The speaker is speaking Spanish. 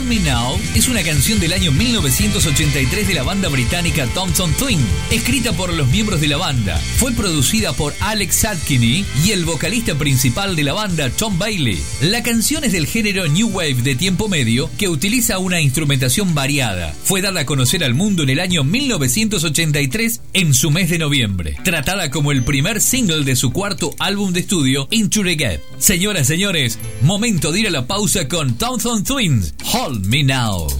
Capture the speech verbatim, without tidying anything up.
Hold Me Now es una canción del año mil novecientos ochenta y tres de la banda británica Thompson Twin, escrita por los miembros de la banda. Fue producida por Alex Sadkini y el vocalista principal de la banda, Tom Bailey. La canción es del género New Wave de tiempo medio que utiliza una instrumentación variada. Fue dada a conocer al mundo en el año mil novecientos ochenta y tres en su mes de noviembre, tratada como el primer single de su cuarto álbum de estudio, Into the Gap. Señoras, señores, momento de ir a la pausa con Thompson Twins, Hold Me Now.